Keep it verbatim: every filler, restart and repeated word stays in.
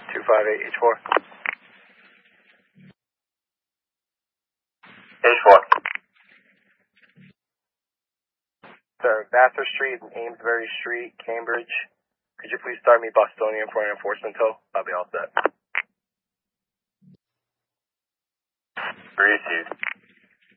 two five eight H four. H four. Sir, Vassar Street and Amesbury Street, Cambridge. Could you please start me Bostonian for an enforcement tow? I'll be all set. Received.